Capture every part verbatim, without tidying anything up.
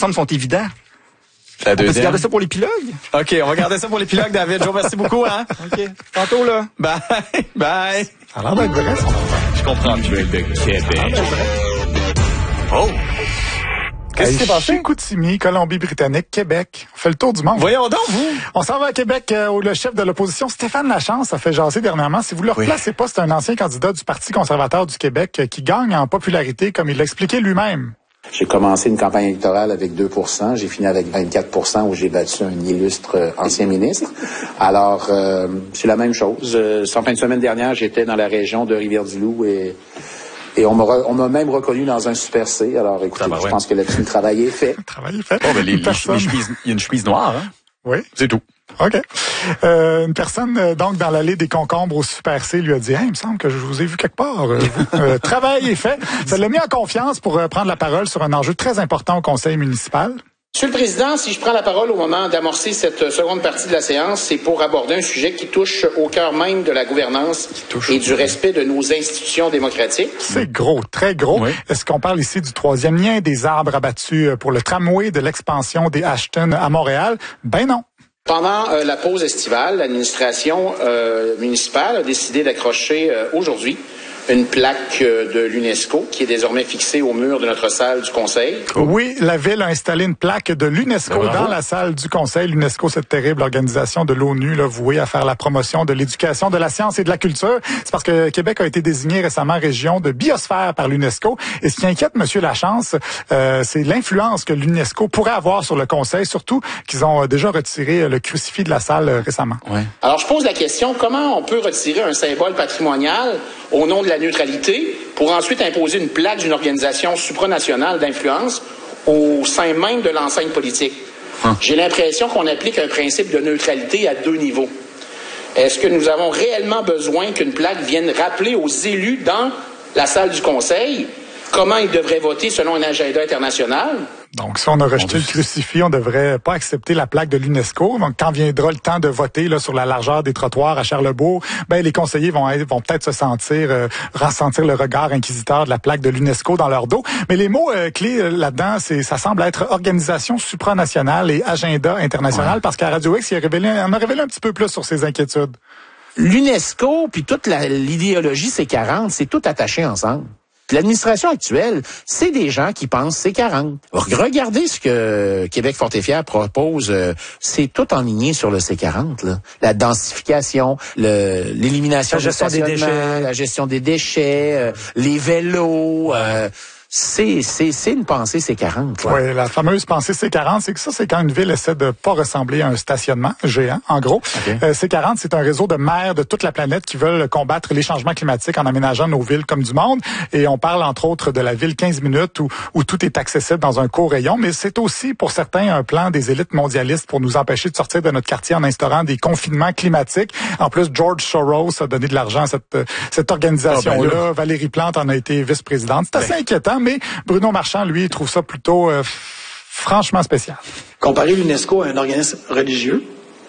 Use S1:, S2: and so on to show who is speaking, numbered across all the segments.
S1: semble sont évidents.
S2: La
S1: on
S2: deuxième.
S1: peut garder ça pour l'épilogue?
S2: OK, on va garder ça pour l'épilogue, David. Je vous remercie beaucoup, hein?
S1: OK. Tantôt, là.
S2: Bye. Bye.
S3: Ça a l'air d'être vrai, son affaire.
S2: Je comprends plus. de Québec. Oh! Qu'est-ce qui s'est passé?
S3: Chicoutimi, Colombie-Britannique, Québec. On fait le tour du monde.
S2: Voyons donc, vous!
S3: On s'en va à Québec euh, où le chef de l'opposition, Stéphane Lachance, a fait jaser dernièrement. Si vous le replacez
S2: Oui.
S3: pas, c'est un ancien candidat du Parti conservateur du Québec euh, qui gagne en popularité, comme il l'a expliqué lui-même.
S4: J'ai commencé une campagne électorale avec deux pour cent. J'ai fini avec vingt-quatre pour cent où j'ai battu un illustre euh, ancien ministre. Alors, euh, c'est la même chose. Euh, en fin de semaine dernière, j'étais dans la région de Rivière-du-Loup et... Et on m'a, on m'a même reconnu dans un Super C. Alors, écoutez,
S2: bah ouais.
S4: je pense que là-dessus, le travail est fait.
S3: Le travail est fait.
S2: Oh, ben, les, les,
S3: Personne-
S2: les chemises, il y a une chemise noire, hein?
S3: Oui.
S2: C'est tout.
S3: OK. Euh, une personne, euh, donc, dans l'allée des concombres au Super C lui a dit, hey, il me semble que je vous ai vu quelque part. Euh, vous. Euh, travail est fait. Ça l'a mis en confiance pour euh, prendre la parole sur un enjeu très important au conseil municipal.
S4: Monsieur le Président, si je prends la parole au moment d'amorcer cette seconde partie de la séance, c'est pour aborder un sujet qui touche au cœur même de la gouvernance et du respect de nos institutions démocratiques.
S3: C'est gros, très gros.
S2: Oui.
S3: Est-ce qu'on parle ici du troisième lien, des arbres abattus pour le tramway, de l'expansion des Ashton à Montréal? Ben non.
S4: Pendant euh, la pause estivale, l'administration euh, municipale a décidé d'accrocher euh, aujourd'hui une plaque euh, de l'UNESCO qui est désormais fixée au mur de notre salle du Conseil.
S3: Oui, la ville a installé une plaque de l'UNESCO
S2: Ben, bravo.
S3: dans la salle du Conseil. L'UNESCO, cette terrible organisation de l'ONU, là, vouée à faire la promotion de l'éducation, de la science et de la culture. C'est parce que Québec a été désigné récemment région de biosphère par l'UNESCO. Et ce qui inquiète M. Lachance, euh, c'est l'influence que l'UNESCO pourrait avoir sur le Conseil, surtout qu'ils ont déjà retiré le crucifix de la salle euh, récemment.
S2: Ouais.
S4: Alors, je pose la question, comment on peut retirer un symbole patrimonial au nom de la neutralité pour ensuite imposer une plaque d'une organisation supranationale d'influence au sein même de l'enseigne politique?
S2: Hum.
S4: J'ai l'impression qu'on applique un principe de neutralité à deux niveaux. Est-ce que nous avons réellement besoin qu'une plaque vienne rappeler aux élus dans la salle du Conseil comment ils devraient voter selon un agenda international?
S3: Donc, si on a rejeté le crucifix, on devrait pas accepter la plaque de l'UNESCO. Donc, quand viendra le temps de voter là sur la largeur des trottoirs à Charlebourg, ben les conseillers vont être, vont peut-être se sentir, euh, ressentir le regard inquisiteur de la plaque de l'UNESCO dans leur dos. Mais les mots euh, clés euh, là-dedans, c'est, ça semble être organisation supranationale et agenda international,
S2: Ouais.
S3: parce qu'à Radio X, il a révélé, on a révélé un petit peu plus sur ses inquiétudes.
S5: L'UNESCO puis toute la, l'idéologie C quarante, c'est tout attaché ensemble. L'administration actuelle, c'est des gens qui pensent C quarante. Regardez ce que Québec Fort et Fier propose. euh, C'est tout enligné sur le C quarante. Là. La densification, le, l'élimination
S1: La gestion
S5: du
S1: des
S5: stationnement,
S1: déchets.
S5: la gestion des déchets, euh, les vélos. Euh, c'est, c'est, c'est une pensée C quarante. Là.
S3: Oui, la fameuse pensée C quarante, c'est que ça, c'est quand une ville essaie de pas ressembler à un stationnement géant, en gros.
S2: Okay.
S3: Euh, C quarante, c'est un réseau de maires de toute la planète qui veulent combattre les changements climatiques en aménageant nos villes comme du monde. Et on parle, entre autres, de la ville quinze minutes où, où tout est accessible dans un court rayon. Mais c'est aussi, pour certains, un plan des élites mondialistes pour nous empêcher de sortir de notre quartier en instaurant des confinements climatiques. En plus, George Soros a donné de l'argent à cette, cette organisation-là.
S2: Ah ben là.
S3: Valérie Plante en a été vice-présidente. C'est assez inquiétant, mais Bruno Marchand, lui, trouve ça plutôt euh, franchement spécial.
S6: Comparer l'UNESCO à un organisme religieux,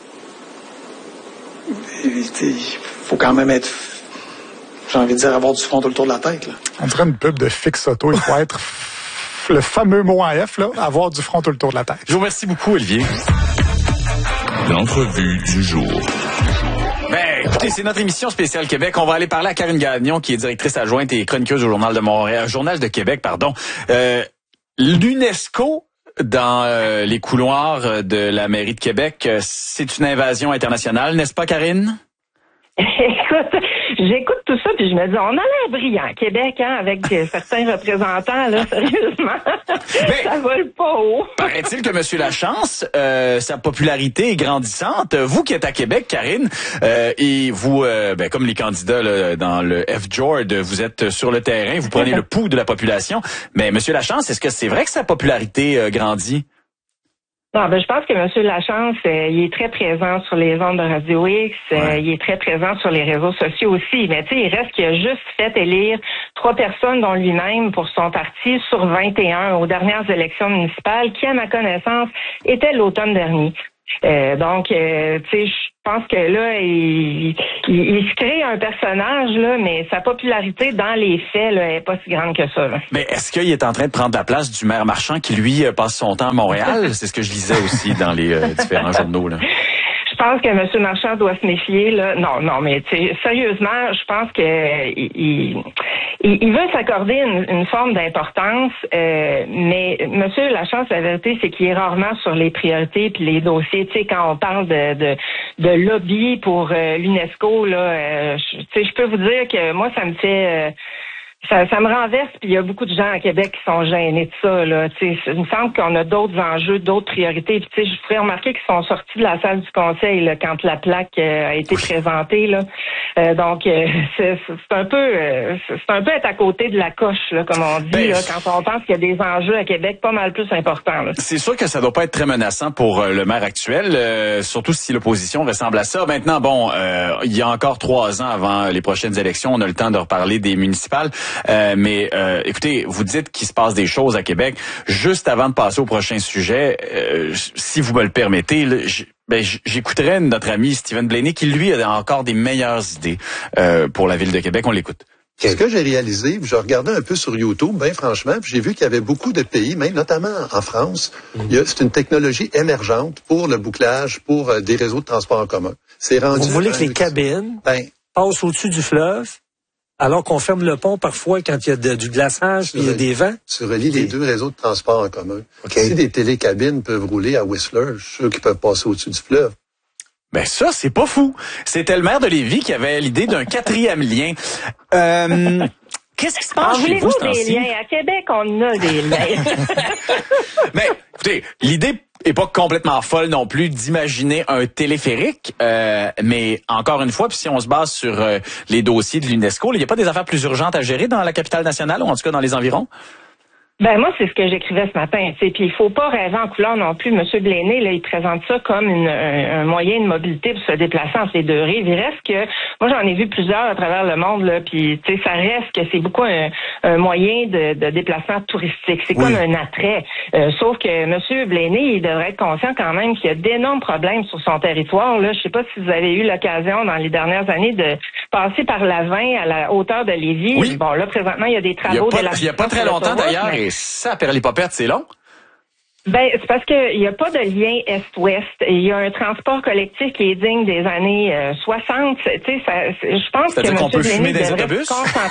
S6: il faut quand même être, j'ai envie de dire, avoir du front tout le tour de la tête. Là.
S3: On dirait une pub de Fix Auto. Il faut être le fameux mot en F, là, avoir du front tout le tour de la tête.
S2: Je vous remercie beaucoup, Olivier.
S7: L'entrevue du jour.
S2: Ben, écoutez, c'est notre émission spéciale Québec. On va aller parler à Karine Gagnon, qui est directrice adjointe et chroniqueuse au Journal de Montréal, Journal de Québec, pardon. Euh, L'UNESCO, dans euh, les couloirs de la mairie de Québec, euh, c'est une invasion internationale, n'est-ce pas, Karine?
S8: Écoute, j'écoute tout ça puis je me dis, on a l'air brillant, Québec, hein, avec euh, certains représentants, là, sérieusement.
S2: Mais-
S8: ça vole pas haut.
S2: Paraît-il que M. Lachance, euh, sa popularité est grandissante. Vous qui êtes à Québec, Karine, euh, et vous, euh, ben, comme les candidats là, dans le F-Jord, vous êtes sur le terrain, vous prenez le pouls de la population. Mais M. Lachance, est-ce que c'est vrai que sa popularité euh, grandit?
S8: Non, ben, je pense que M. Lachance, euh, il est très présent sur les ondes de Radio X, euh,
S2: Ouais.
S8: il est très présent sur les réseaux sociaux aussi, mais tu sais, il reste qu'il a juste fait élire trois personnes, dont lui-même, pour son parti, sur vingt et un aux dernières élections municipales, qui, à ma connaissance, étaient l'automne dernier. Euh, donc, euh, tu sais, je pense que là, il, il, il se crée un personnage, là, mais sa popularité dans les faits, là, elle est pas si grande que ça, là.
S2: Mais est-ce qu'il est en train de prendre la place du maire Marchand qui, lui, passe son temps à Montréal? C'est ce que je lisais aussi dans les euh, différents journaux, là.
S8: Je pense que M. Marchand doit se méfier, là. Non, non, mais tu sais, sérieusement, je pense que il, il, il veut s'accorder une, une forme d'importance, euh, mais M. Lachance, la vérité, c'est qu'il est rarement sur les priorités puis les dossiers. Tu sais, quand on parle de de, de lobby pour euh, l'UNESCO, là, euh, tu sais, je peux vous dire que moi, ça me fait... Euh, Ça, ça me renverse, puis il y a beaucoup de gens à Québec qui sont gênés de ça, là. Tu sais, il me semble qu'on a d'autres enjeux, d'autres priorités. Puis tu sais, je ferais remarquer qu'ils sont sortis de la salle du conseil là, quand la plaque euh, a été présentée, là. Euh, donc euh, c'est, c'est un peu, euh, c'est un peu être à côté de la coche, là, comme on dit, ben, là, quand on pense qu'il y a des enjeux à Québec pas mal plus importants. Là.
S2: C'est sûr que ça doit pas être très menaçant pour euh, le maire actuel, euh, surtout si l'opposition ressemble à ça. Maintenant, bon, euh, il y a encore trois ans avant les prochaines élections, on a le temps de reparler des municipales. Euh, mais euh, écoutez, vous dites qu'il se passe des choses à Québec. Juste avant de passer au prochain sujet, euh, si vous me le permettez, là, j- ben, j'écouterai notre ami Stephen Blaney qui, lui, a encore des meilleures idées euh, pour la Ville de Québec. On l'écoute.
S7: Ce que j'ai réalisé, je regardais un peu sur YouTube, bien franchement, puis j'ai vu qu'il y avait beaucoup de pays, même notamment en France, mmh. il y a, c'est une technologie émergente pour le bouclage, pour euh, des réseaux de transport en commun. C'est rendu.
S9: Vous voulez que les cabines ben, passent au-dessus du fleuve? Alors qu'on ferme le pont parfois quand il y a de, du glaçage, il y a des vents.
S7: Tu relis les deux réseaux de transport en commun. Okay. Si des télécabines peuvent rouler à Whistler, je suis sûr qu'ils peuvent passer au-dessus du fleuve.
S2: Ben ça, c'est pas fou. C'était le maire de Lévis qui avait l'idée d'un quatrième lien. Euh, qu'est-ce qui se passe
S8: en
S2: chez vous,
S8: des
S2: ce
S8: liens? À Québec, on a des liens.
S2: Mais écoutez, l'idée est pas complètement folle non plus d'imaginer un téléphérique, euh, mais encore une fois, puis si on se base sur euh, les dossiers de l'UNESCO, il n'y a pas des affaires plus urgentes à gérer dans la capitale nationale, ou en tout cas dans les environs?
S8: Ben moi, c'est ce que j'écrivais ce matin. Puis il faut pas rêver en couleur non plus. Monsieur Blaney, là, il présente ça comme une, un, un moyen de mobilité pour se déplacer entre les deux rives. Il reste que, moi j'en ai vu plusieurs à travers le monde, là, puis tu sais, ça reste que c'est beaucoup un, un moyen de, de déplacement touristique. C'est oui. Comme un attrait. Euh, sauf que Monsieur Blaney, il devrait être conscient quand même qu'il y a d'énormes problèmes sur son territoire. Là, je sais pas si vous avez eu l'occasion dans les dernières années de passer par la vingt à la hauteur de Lévis.
S2: Oui.
S8: Bon, là présentement, il y a des travaux.
S2: Il y a pas, pas très longtemps d'ailleurs. Mais... Ça, Perle-les-Popettes, c'est long?
S8: Ben, c'est parce qu'il n'y a pas de lien est-ouest. Il y a un transport collectif qui est digne des années euh, soixante. Tu sais, ça, je pense
S2: C'est-à-dire
S8: que
S2: qu'on peut fumer
S8: des
S2: autobus?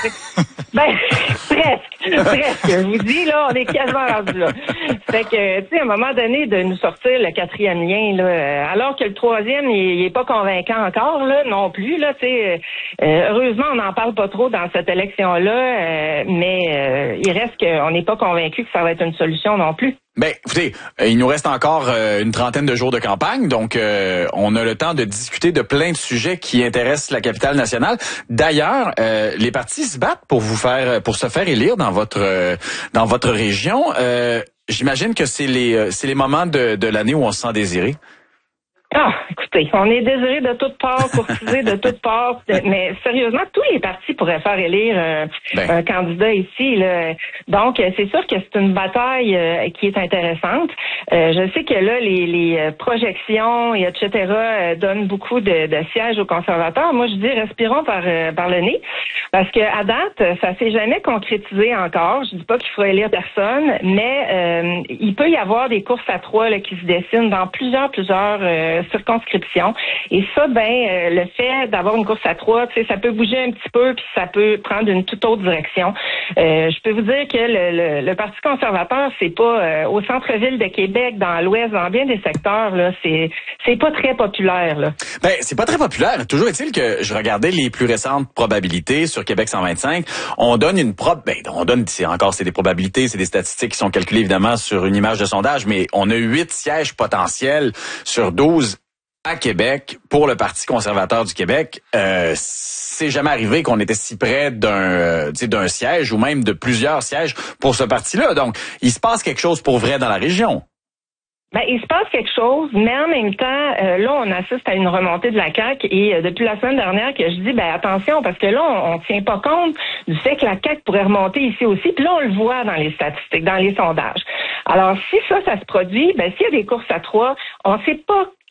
S8: Ben, presque, presque. Je vous dis, là, on est quasiment rendu là. Fait que, tu sais, à un moment donné, de nous sortir le quatrième lien, là, alors que le troisième, il n'est pas convaincant encore, là, non plus, là, tu sais. Euh, heureusement, on n'en parle pas trop dans cette élection-là, euh, mais euh, il reste qu'on n'est pas convaincu que ça va être une solution non plus.
S2: Ben, écoutez, il nous reste encore euh, une trentaine de jours de campagne, donc euh, on a le temps de discuter de plein de sujets qui intéressent la capitale nationale. D'ailleurs, euh, les partis se battent pour vous faire, pour se faire élire dans votre euh, dans votre région. Euh, j'imagine que c'est les c'est les moments de, de l'année où on se sent désiré.
S8: Ah, écoutez, on est désiré de toutes parts, courtisé de toutes parts, mais sérieusement, tous les partis pourraient faire élire un, ben. un candidat ici. Là. Donc, c'est sûr que c'est une bataille euh, qui est intéressante. Euh, je sais que là, les, les projections et et cetera euh, donnent beaucoup de, de sièges aux conservateurs. Moi, je dis respirons par euh, par le nez, parce que à date, ça s'est jamais concrétisé encore. Je dis pas qu'il faut élire personne, mais euh, il peut y avoir des courses à trois là, qui se dessinent dans plusieurs plusieurs euh, circonscription. Et ça, ben, euh, le fait d'avoir une course à trois, tu sais, ça peut bouger un petit peu, puis ça peut prendre une toute autre direction. Euh, je peux vous dire que le, le, le Parti conservateur, c'est pas euh, au centre-ville de Québec, dans l'Ouest, dans bien des secteurs, là, c'est c'est pas très populaire, là.
S2: Ben, c'est pas très populaire. Toujours est-il que je regardais les plus récentes probabilités sur Québec cent vingt-cinq. On donne une prob, ben, on donne, c'est encore, c'est des probabilités, c'est des statistiques qui sont calculées évidemment sur une image de sondage, mais on a huit sièges potentiels sur douze à Québec pour le Parti conservateur du Québec. Euh, c'est jamais arrivé qu'on était si près d'un, euh, d'un siège ou même de plusieurs sièges pour ce parti-là. Donc, il se passe quelque chose pour vrai dans la région.
S8: Ben, il se passe quelque chose, mais en même temps, euh, là, on assiste à une remontée de la C A Q et euh, depuis la semaine dernière que je dis, ben attention, parce que là, on, on tient pas compte du fait que la C A Q pourrait remonter ici aussi, puis là, on le voit dans les statistiques, dans les sondages. Alors, si ça, ça se produit, ben s'il y a des courses à trois, on sait pas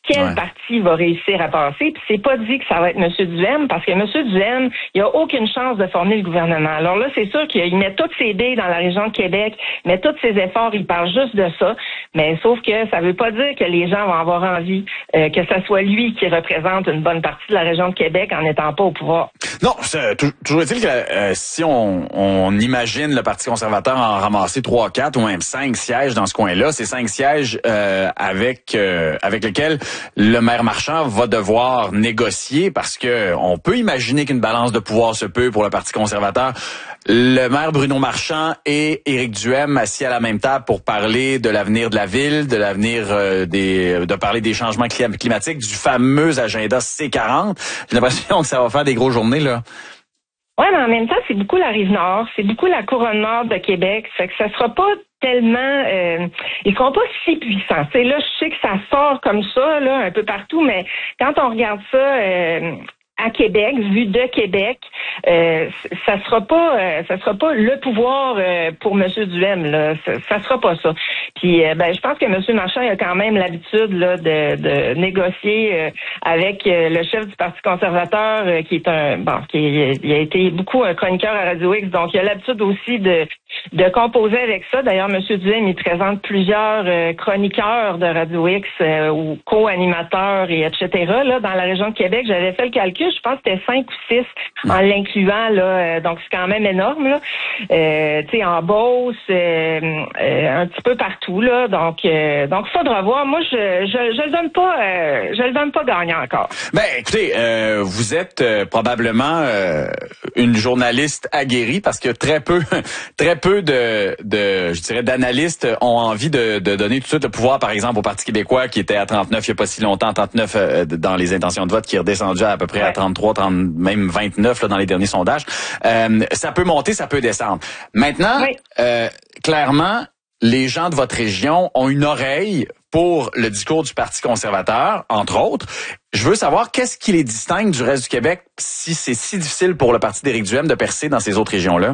S8: quel
S2: ouais.
S8: parti va réussir à passer. Puis c'est pas dit que ça va être M. Duhaime, parce que M. Duhaime, il a aucune chance de former le gouvernement. Alors là, c'est sûr qu'il met toutes ses billes dans la région de Québec, il met tous ses efforts, il parle juste de ça. Mais sauf que ça veut pas dire que les gens vont avoir envie euh, que ça soit lui qui représente une bonne partie de la région de Québec en n'étant pas au pouvoir.
S2: Non, c'est, toujours est-il que euh, si on, on imagine le Parti conservateur en ramasser trois, quatre ou même cinq sièges dans ce coin-là, ces cinq sièges euh, avec euh, avec lesquels le maire Marchand va devoir négocier, parce que on peut imaginer qu'une balance de pouvoir se peut pour le Parti conservateur. Le maire Bruno Marchand et Éric Duhaime assis à la même table pour parler de l'avenir de la ville, de l'avenir euh, des, de parler des changements climatiques, du fameux agenda C quarante. J'ai l'impression que ça va faire des grosses journées, là.
S8: Oui, mais en même temps, c'est beaucoup la Rive-Nord, c'est beaucoup la couronne nord de Québec. Ça fait que ça sera pas tellement... Euh, ils seront pas si puissants. C'est là, je sais que ça sort comme ça, là, un peu partout, mais quand on regarde ça... Euh, à Québec, vu de Québec, euh, ça sera pas, euh, ça sera pas le pouvoir euh, pour M. Duhaime, là. Ça, ça sera pas ça. Puis, euh, ben, je pense que M. Marchand a quand même l'habitude là de, de négocier euh, avec euh, le chef du Parti conservateur, euh, qui est un, bon, qui est, il a été beaucoup un chroniqueur à Radio X, donc il a l'habitude aussi de de composer avec ça. D'ailleurs, M. Duhaime, il présente plusieurs euh, chroniqueurs de Radio X euh, ou co-animateurs et et cetera. Là, dans la région de Québec, j'avais fait le calcul. Je pense que c'était cinq ou six en l'incluant, là. Euh, donc, c'est quand même énorme, là. Euh, tu sais, en Beauce, euh, euh, un petit peu partout, là. Donc, euh, donc, faudra voir. Moi, je, je, je le donne pas, euh, je le donne pas gagnant encore.
S2: Ben, écoutez, euh, vous êtes euh, probablement euh, une journaliste aguerrie, parce que très peu, très peu de, de, je dirais, d'analystes ont envie de, de donner tout de suite le pouvoir, par exemple, au Parti québécois, qui était à trente-neuf il y a pas si longtemps, trente-neuf euh, dans les intentions de vote, qui est redescendu à, à peu près ouais. à trente-trois, trente, même vingt-neuf là, dans les derniers sondages. Euh, ça peut monter, ça peut descendre. Maintenant, oui. euh, clairement, les gens de votre région ont une oreille pour le discours du Parti conservateur, entre autres. Je veux savoir qu'est-ce qui les distingue du reste du Québec, si c'est si difficile pour le Parti d'Éric Duhaime de percer dans ces autres régions-là.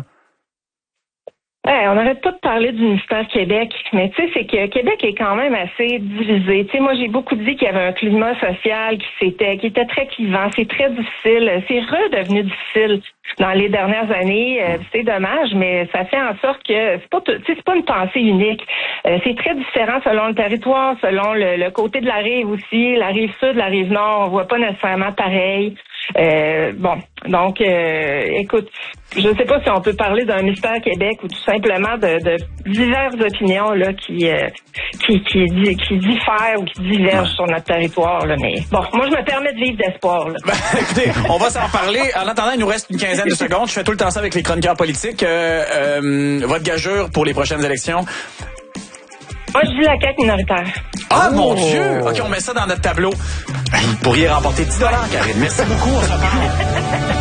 S8: Ouais, on n'arrête pas de parler du ministère Québec, mais tu sais, c'est que Québec est quand même assez divisé. Tu sais, moi, j'ai beaucoup dit qu'il y avait un climat social qui s'était, qui était très clivant. C'est très difficile. C'est redevenu difficile dans les dernières années. Euh, c'est dommage, mais ça fait en sorte que c'est pas, tu sais, c'est pas une pensée unique. Euh, c'est très différent selon le territoire, selon le, le côté de la rive aussi. La rive sud, la rive nord, on voit pas nécessairement pareil. Euh, bon, donc, euh, écoute, je ne sais pas si on peut parler d'un mystère Québec ou tout simplement de, de diverses opinions là qui euh, qui, qui qui diffèrent ou qui divergent sur notre territoire là. Mais bon, moi je me permets de vivre d'espoir. Là.
S2: Ben, écoutez, on va s'en reparler. En attendant, il nous reste une quinzaine de secondes. Je fais tout le temps ça avec les chroniqueurs politiques. Euh, euh, votre gageure pour les prochaines élections?
S8: Moi, je dis la C A Q minoritaire.
S2: Ah, oh. Mon Dieu! OK, on met ça dans notre tableau. Vous pourriez remporter dix dollars, Karine. Merci beaucoup, on se reparle.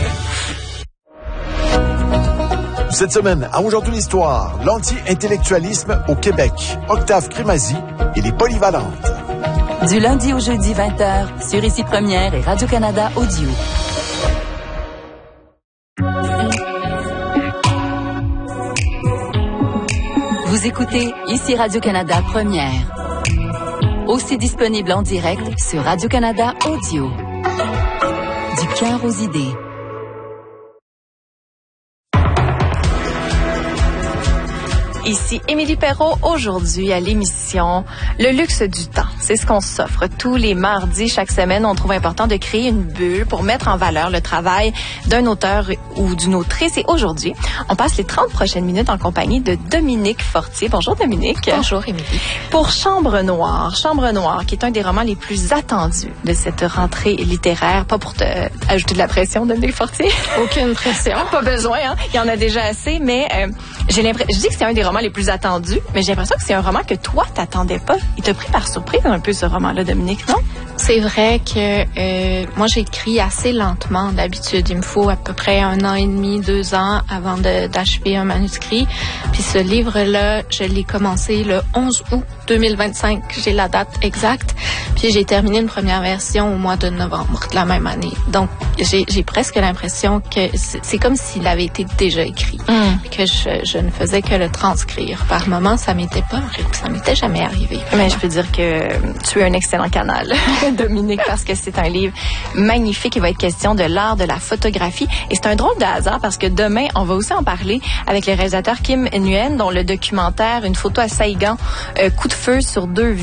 S10: Cette semaine, à Aujourd'hui l'Histoire, l'anti-intellectualisme au Québec, Octave Crémazie et les Polyvalentes.
S11: Du lundi au jeudi, vingt heures, sur Ici Première et Radio-Canada Audio. Vous écoutez Ici Radio-Canada Première. Aussi disponible en direct sur Radio-Canada Audio. Du cœur aux idées.
S12: Ici Émilie Perrault, aujourd'hui à l'émission Le luxe du temps. C'est ce qu'on s'offre tous les mardis. Chaque semaine, on trouve important de créer une bulle pour mettre en valeur le travail d'un auteur ou d'une autrice. Et aujourd'hui, on passe les trente prochaines minutes en compagnie de Dominique Fortier. Bonjour Dominique.
S13: Bonjour Émilie.
S12: Pour Chambre Noire. Chambre Noire, qui est un des romans les plus attendus de cette rentrée littéraire. Pas pour te ajouter de la pression, Dominique Fortier.
S13: Aucune pression.
S12: Pas besoin, hein. Il y en a déjà assez, mais euh, j'ai l'impression, je dis que c'est un des romans les plus attendus, mais j'ai l'impression que c'est un roman que toi, t'attendais pas. Il t'a pris par surprise un peu, ce roman-là, Dominique, non?
S13: C'est vrai que euh, moi, j'écris assez lentement d'habitude. Il me faut à peu près un an et demi, deux ans avant de, d'achever un manuscrit. Puis ce livre-là, je l'ai commencé le onze août deux mille vingt-cinq. J'ai la date exacte. Puis j'ai terminé une première version au mois de novembre de la même année. Donc, j'ai, j'ai presque l'impression que c'est, c'est comme s'il avait été déjà écrit. Mm. Puis que je, je ne faisais que le transcrire. Par moments, ça m'était pas, ça m'était jamais arrivé.
S12: Mais je peux dire que tu es un excellent canal. Dominique, parce que c'est un livre magnifique. Il va être question de l'art de la photographie. Et c'est un drôle de hasard parce que demain, on va aussi en parler avec le réalisateur Kim Nguyen, dont le documentaire Une photo à Saïgan, euh, coup de feu sur deux